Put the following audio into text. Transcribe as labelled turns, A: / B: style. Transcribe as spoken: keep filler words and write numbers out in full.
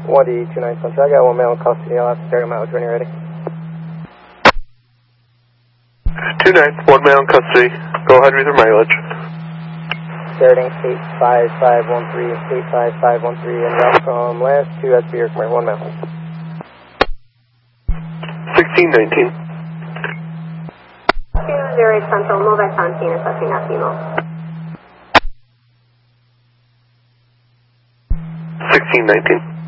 A: one D two nine Central. I got one male in custody. I'll have to start him out when you're ready.
B: two nine, one male in custody. Go ahead with your mileage.
A: Starting eight five five one three, eight five five one three, and welcome last two, that's Beer Commander, one male.
B: sixteen nineteen.
C: two zero eight Central, mobile seventeen, assessing that female.
B: sixteen nineteen.